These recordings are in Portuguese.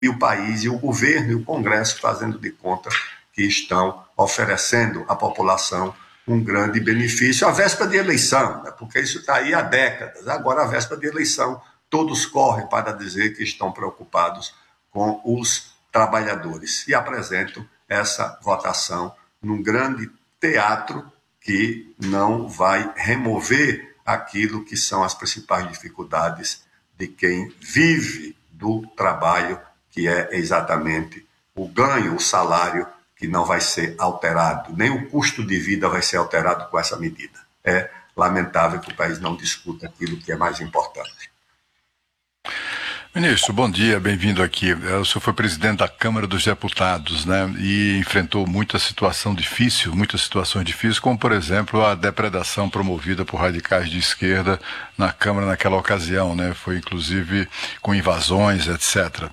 e o país, e o governo e o Congresso fazendo de conta que estão oferecendo à população um grande benefício à véspera de eleição, né? Porque isso está aí há décadas. Agora, à véspera de eleição, todos correm para dizer que estão preocupados com os trabalhadores. E apresento essa votação num grande teatro que não vai remover aquilo que são as principais dificuldades de quem vive do trabalho, que é exatamente o ganho, o salário, que não vai ser alterado, nem o custo de vida vai ser alterado com essa medida. É lamentável que o país não discuta aquilo que é mais importante. Ministro, bom dia, bem-vindo aqui. O senhor foi presidente da Câmara dos Deputados, né, e enfrentou muitas situações difíceis, como, por exemplo, a depredação promovida por radicais de esquerda na Câmara naquela ocasião, né, foi inclusive com invasões, etc.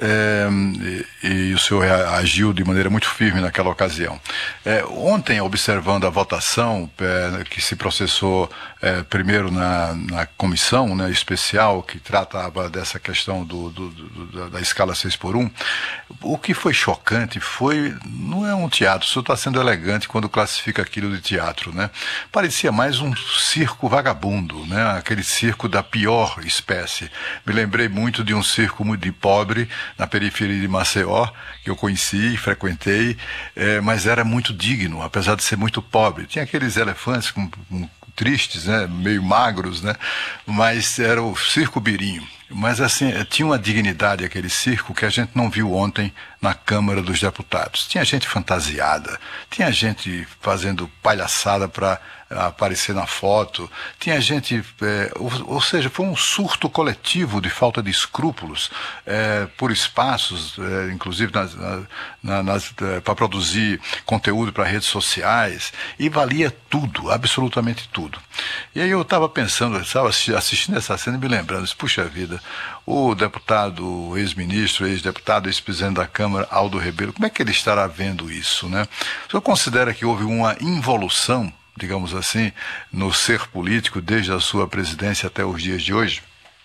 E o senhor agiu de maneira muito firme naquela ocasião. Ontem, observando a votação que se processou primeiro na comissão, né, especial que tratava dessa questão da escala 6x1, o que foi chocante não é um teatro, o senhor está sendo elegante quando classifica aquilo de teatro, né? Parecia mais um circo vagabundo, né? Aquele circo da pior espécie. Me lembrei muito de um circo muito de pobre na periferia de Maceió, que eu conheci e frequentei, mas era muito digno, apesar de ser muito pobre. Tinha aqueles elefantes tristes, né, meio magros, né, mas era o circo Birinho. Mas assim, tinha uma dignidade aquele circo que a gente não viu ontem na Câmara dos Deputados. Tinha gente fantasiada, tinha gente fazendo palhaçada para aparecer na foto, tinha gente, ou seja, foi um surto coletivo de falta de escrúpulos por espaços, inclusive para produzir conteúdo para redes sociais, e valia tudo, absolutamente tudo. E aí eu estava pensando, estava assistindo essa cena e me lembrando, puxa vida, o deputado, o ex-ministro, ex-deputado, ex-presidente da Câmara, Aldo Rebelo, como é que ele estará vendo isso, né? O senhor considera que houve uma involução, digamos assim, no ser político desde a sua presidência até os dias de hoje?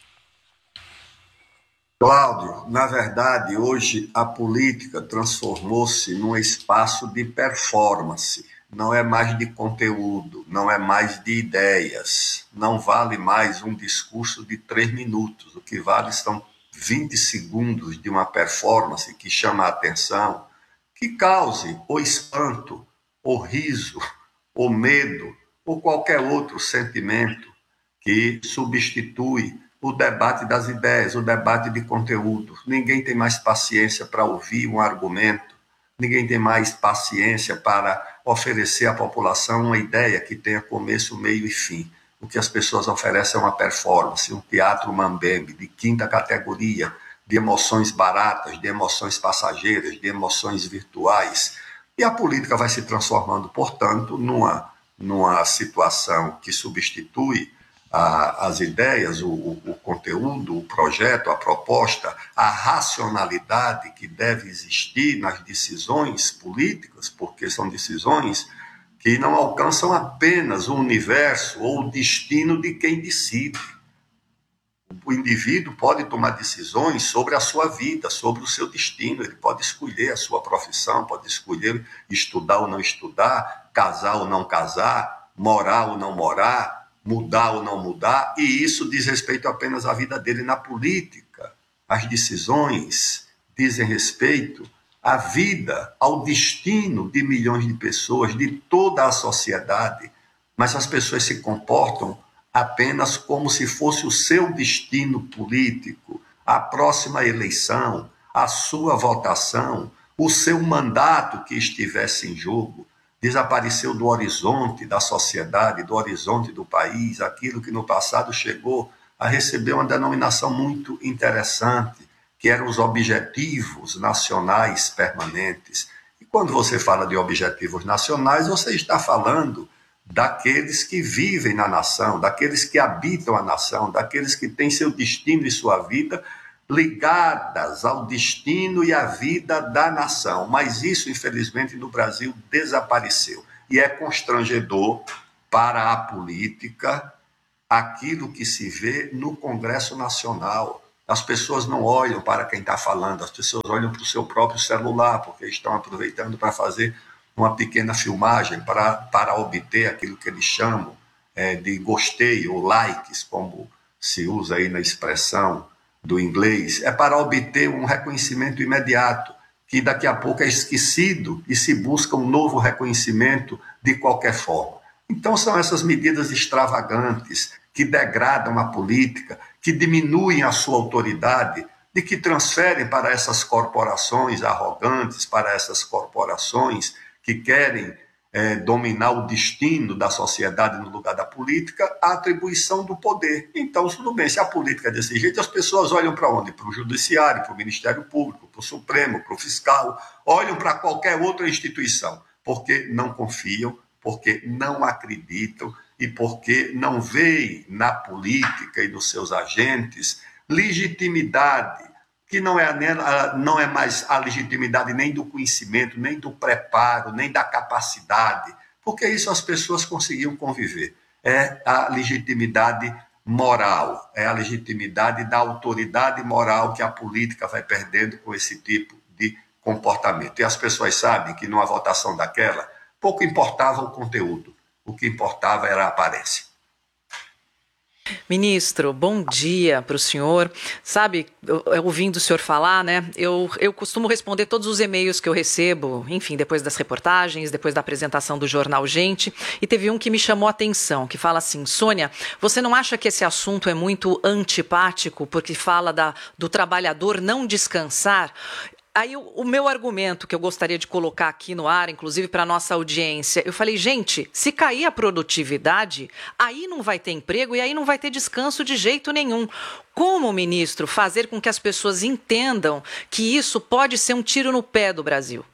Cláudio, na verdade, hoje a política transformou-se num espaço de performance. Não é mais de conteúdo, não é mais de ideias. Não vale mais um discurso de 3 minutos. O que vale são 20 segundos de uma performance que chama a atenção, que cause o espanto, o riso, o medo ou qualquer outro sentimento que substitui o debate das ideias, o debate de conteúdo. Ninguém tem mais paciência para ouvir um argumento, ninguém tem mais paciência para oferecer à população uma ideia que tenha começo, meio e fim. O que as pessoas oferecem é uma performance, um teatro mambembe de quinta categoria, de emoções baratas, de emoções passageiras, de emoções virtuais. E a política vai se transformando, portanto, numa situação que substitui as ideias, o conteúdo, o projeto, a proposta, a racionalidade que deve existir nas decisões políticas, porque são decisões que não alcançam apenas o universo ou o destino de quem decide. O indivíduo pode tomar decisões sobre a sua vida, sobre o seu destino, ele pode escolher a sua profissão, pode escolher estudar ou não estudar, casar ou não casar, morar ou não morar, mudar ou não mudar, e isso diz respeito apenas à vida dele. Na política. As decisões dizem respeito à vida, ao destino de milhões de pessoas, de toda a sociedade, mas as pessoas se comportam apenas como se fosse o seu destino político, a próxima eleição, a sua votação, o seu mandato que estivesse em jogo. Desapareceu do horizonte da sociedade, do horizonte do país, aquilo que no passado chegou a receber uma denominação muito interessante, que eram os objetivos nacionais permanentes. E quando você fala de objetivos nacionais, você está falando daqueles que vivem na nação, daqueles que habitam a nação, daqueles que têm seu destino e sua vida ligadas ao destino e à vida da nação. Mas isso, infelizmente, no Brasil desapareceu. E é constrangedor para a política aquilo que se vê no Congresso Nacional. As pessoas não olham para quem está falando, as pessoas olham para o seu próprio celular, porque estão aproveitando para fazer uma pequena filmagem para obter aquilo que eles chamam de gostei ou likes, como se usa aí na expressão do inglês, é para obter um reconhecimento imediato, que daqui a pouco é esquecido e se busca um novo reconhecimento de qualquer forma. Então são essas medidas extravagantes que degradam a política, que diminuem a sua autoridade, e que transferem para essas corporações arrogantes, para essas corporações que querem dominar o destino da sociedade no lugar da política, a atribuição do poder. Então, tudo bem, se a política é desse jeito, as pessoas olham para onde? Para o judiciário, para o Ministério Público, para o Supremo, para o fiscal, olham para qualquer outra instituição, porque não confiam, porque não acreditam e porque não veem na política e nos seus agentes legitimidade, que não é mais a legitimidade nem do conhecimento, nem do preparo, nem da capacidade, porque isso as pessoas conseguiam conviver. É a legitimidade moral, é a legitimidade da autoridade moral que a política vai perdendo com esse tipo de comportamento. E as pessoas sabem que numa votação daquela, pouco importava o conteúdo, o que importava era a aparência. Ministro, bom dia para o senhor. Sabe, ouvindo o senhor falar, né, eu costumo responder todos os e-mails que eu recebo, enfim, depois das reportagens, depois da apresentação do jornal Gente, e teve um que me chamou a atenção, que fala assim: Sônia, você não acha que esse assunto é muito antipático, porque fala do trabalhador não descansar? Aí o meu argumento que eu gostaria de colocar aqui no ar, inclusive para a nossa audiência, eu falei, gente, se cair a produtividade, aí não vai ter emprego e aí não vai ter descanso de jeito nenhum. Como, ministro, fazer com que as pessoas entendam que isso pode ser um tiro no pé do Brasil?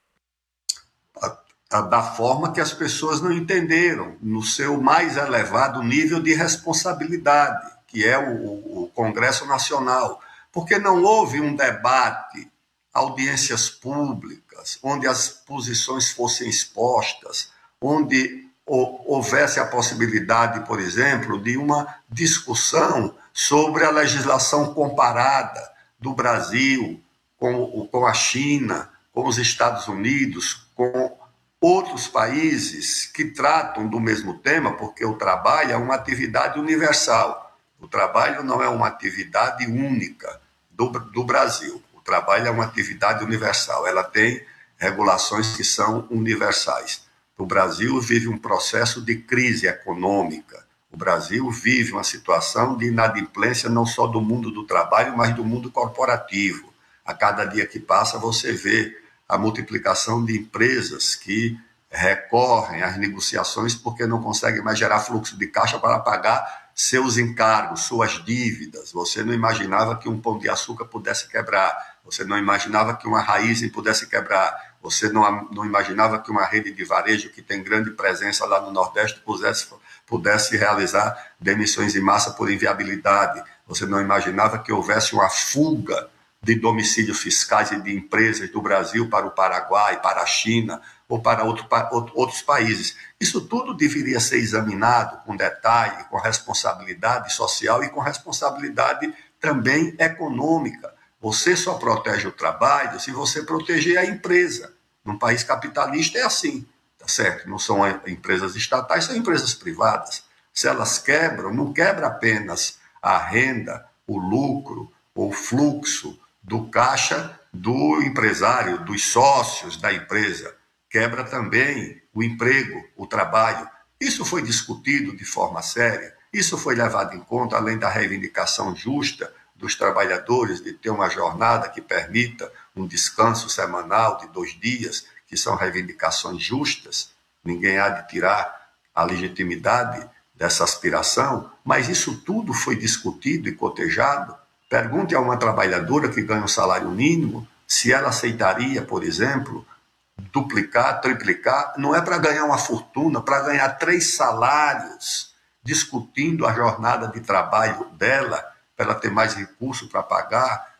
Da forma que as pessoas não entenderam, no seu mais elevado nível de responsabilidade, que é o Congresso Nacional. Porque não houve um debate, audiências públicas, onde as posições fossem expostas, onde houvesse a possibilidade, por exemplo, de uma discussão sobre a legislação comparada do Brasil com a China, com os Estados Unidos, com outros países que tratam do mesmo tema, porque o trabalho é uma atividade universal. O trabalho não é uma atividade única do Brasil. O trabalho é uma atividade universal, ela tem regulações que são universais. O Brasil vive um processo de crise econômica, o Brasil vive uma situação de inadimplência não só do mundo do trabalho, mas do mundo corporativo. A cada dia que passa, você vê a multiplicação de empresas que recorrem às negociações porque não conseguem mais gerar fluxo de caixa para pagar seus encargos, suas dívidas. Você não imaginava que um pão de açúcar pudesse quebrar, você não imaginava que uma Raízen pudesse quebrar, você não imaginava que uma rede de varejo que tem grande presença lá no Nordeste pudesse realizar demissões em massa por inviabilidade, você não imaginava que houvesse uma fuga de domicílios fiscais e de empresas do Brasil para o Paraguai, para a China ou para outros países. Isso tudo deveria ser examinado com detalhe, com responsabilidade social e com responsabilidade também econômica. Você só protege o trabalho se você proteger a empresa. Num país capitalista é assim, tá certo? Não são empresas estatais, são empresas privadas. Se elas quebram, não quebra apenas a renda, o lucro, o fluxo do caixa do empresário, dos sócios da empresa. Quebra também o emprego, o trabalho. Isso foi discutido de forma séria, isso foi levado em conta, além da reivindicação justa dos trabalhadores de ter uma jornada que permita um descanso semanal de 2 dias, que são reivindicações justas. Ninguém há de tirar a legitimidade dessa aspiração, mas isso tudo foi discutido e cotejado. Pergunte a uma trabalhadora que ganha um salário mínimo se ela aceitaria, por exemplo, duplicar, triplicar. Não é para ganhar uma fortuna, para ganhar 3 salários, discutindo a jornada de trabalho dela, para ela ter mais recurso para pagar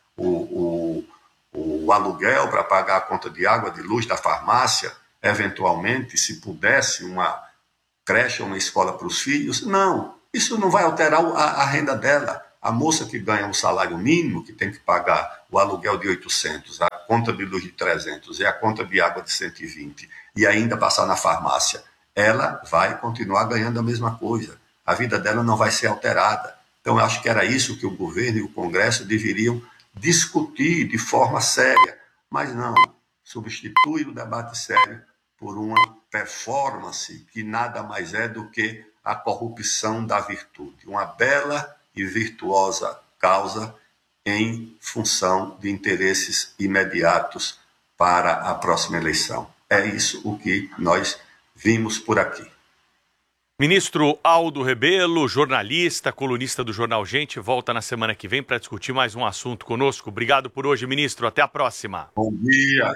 o aluguel, para pagar a conta de água, de luz, da farmácia, eventualmente, se pudesse, uma creche ou uma escola para os filhos. Não, isso não vai alterar a renda dela. A moça que ganha um salário mínimo, que tem que pagar o aluguel de 800, a conta de luz de 300 e a conta de água de 120, e ainda passar na farmácia, ela vai continuar ganhando a mesma coisa. A vida dela não vai ser alterada. Então, eu acho que era isso que o governo e o Congresso deveriam discutir de forma séria. Mas não, substitui o debate sério por uma performance que nada mais é do que a corrupção da virtude. Uma bela e virtuosa causa em função de interesses imediatos para a próxima eleição. É isso o que nós vimos por aqui. Ministro Aldo Rebelo, jornalista, colunista do Jornal Gente, volta na semana que vem para discutir mais um assunto conosco. Obrigado por hoje, ministro. Até a próxima. Bom dia.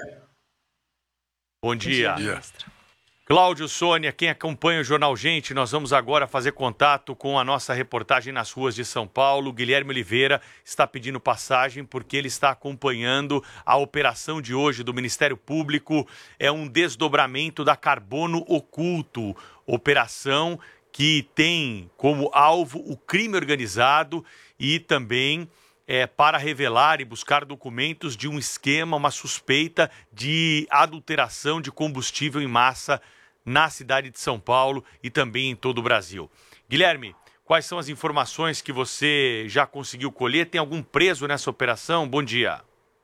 Bom dia. Cláudio, Sônia, quem acompanha o Jornal Gente, nós vamos agora fazer contato com a nossa reportagem nas ruas de São Paulo. Guilherme Oliveira está pedindo passagem porque ele está acompanhando a operação de hoje do Ministério Público. É um desdobramento da Carbono Oculto, operação que tem como alvo o crime organizado e também para revelar e buscar documentos de um esquema, uma suspeita de adulteração de combustível em massa na cidade de São Paulo e também em todo o Brasil. Guilherme, quais são as informações que você já conseguiu colher? Tem algum preso nessa operação? Bom dia.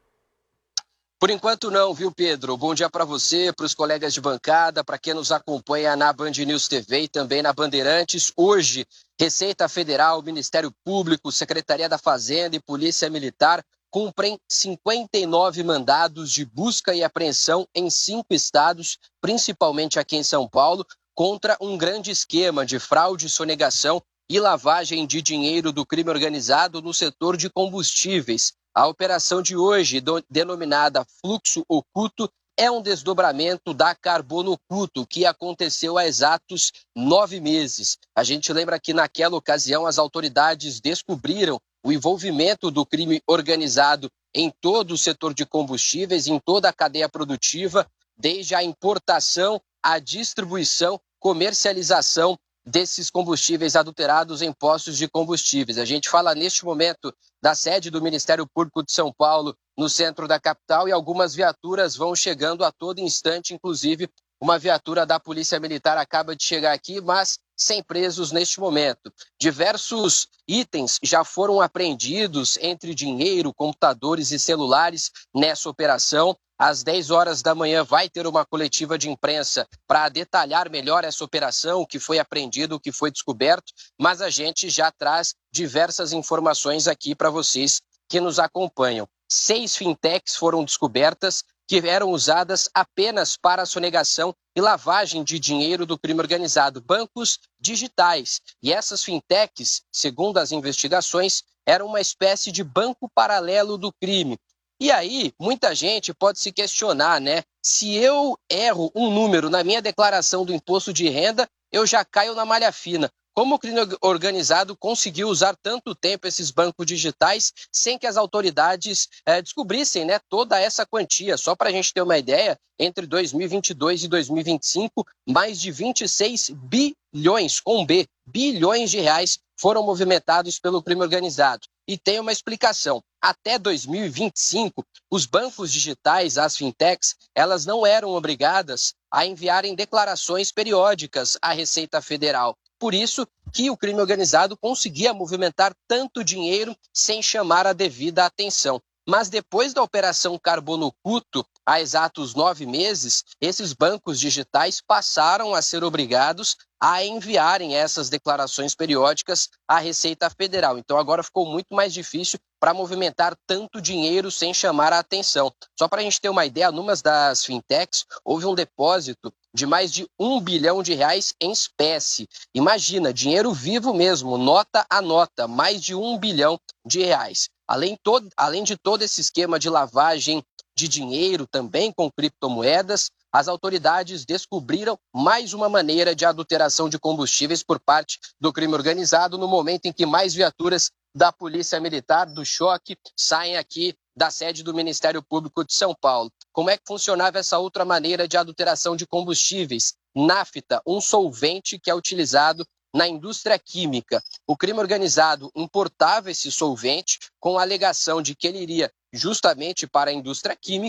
Por enquanto não, viu, Pedro? Bom dia para você, para os colegas de bancada, para quem nos acompanha na Band News TV e também na Bandeirantes. Hoje, Receita Federal, Ministério Público, Secretaria da Fazenda e Polícia Militar cumprem 59 mandados de busca e apreensão em 5 estados, principalmente aqui em São Paulo, contra um grande esquema de fraude, sonegação e lavagem de dinheiro do crime organizado no setor de combustíveis. A operação de hoje, denominada Fluxo Oculto, é um desdobramento da Carbono Oculto, que aconteceu há exatos 9 meses. A gente lembra que naquela ocasião as autoridades descobriram o envolvimento do crime organizado em todo o setor de combustíveis, em toda a cadeia produtiva, desde a importação, a distribuição, comercialização desses combustíveis adulterados em postos de combustíveis. A gente fala neste momento da sede do Ministério Público de São Paulo, no centro da capital, e algumas viaturas vão chegando a todo instante, inclusive uma viatura da Polícia Militar acaba de chegar aqui, mas sem presos neste momento. Diversos itens já foram apreendidos, entre dinheiro, computadores e celulares, nessa operação. Às 10 horas da manhã vai ter uma coletiva de imprensa para detalhar melhor essa operação, o que foi apreendido, o que foi descoberto, mas a gente já traz diversas informações aqui para vocês que nos acompanham. 6 fintechs foram descobertas que eram usadas apenas para a sonegação e lavagem de dinheiro do crime organizado, bancos digitais. E essas fintechs, segundo as investigações, eram uma espécie de banco paralelo do crime. E aí, muita gente pode se questionar, né? Se eu erro um número na minha declaração do imposto de renda, eu já caio na malha fina. Como o crime organizado conseguiu usar tanto tempo esses bancos digitais sem que as autoridades descobrissem, né, toda essa quantia? Só para a gente ter uma ideia, entre 2022 e 2025, mais de 26 bilhões, com B, bilhões de reais foram movimentados pelo crime organizado. E tem uma explicação. Até 2025, os bancos digitais, as fintechs, elas não eram obrigadas a enviarem declarações periódicas à Receita Federal. Por isso que o crime organizado conseguia movimentar tanto dinheiro sem chamar a devida atenção. Mas depois da Operação Carbono Oculto, há exatos 9 meses, esses bancos digitais passaram a ser obrigados a enviarem essas declarações periódicas à Receita Federal. Então agora ficou muito mais difícil para movimentar tanto dinheiro sem chamar a atenção. Só para a gente ter uma ideia, numa das fintechs houve um depósito de mais de R$1 bilhão em espécie. Imagina, dinheiro vivo mesmo, nota a nota, mais de R$1 bilhão. Além de todo esse esquema de lavagem de dinheiro também com criptomoedas, as autoridades descobriram mais uma maneira de adulteração de combustíveis por parte do crime organizado no momento em que mais viaturas da Polícia Militar, do Choque, saem aqui da sede do Ministério Público de São Paulo. Como é que funcionava essa outra maneira de adulteração de combustíveis? Nafta, um solvente que é utilizado na indústria química. O crime organizado importava esse solvente com a alegação de que ele iria justamente para a indústria química